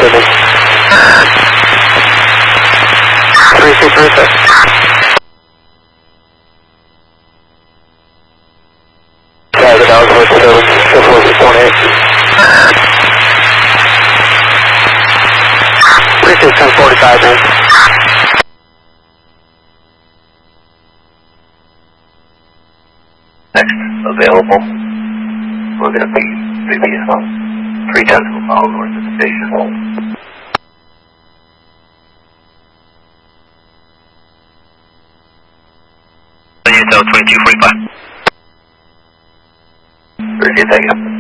Sydney. 3636. The Dallas Voice 7, 4618. Precinct 1045, man. Next available. We're going to be maybe 3/10 of a mile north of the station. Unit 2245. Very good, thank you.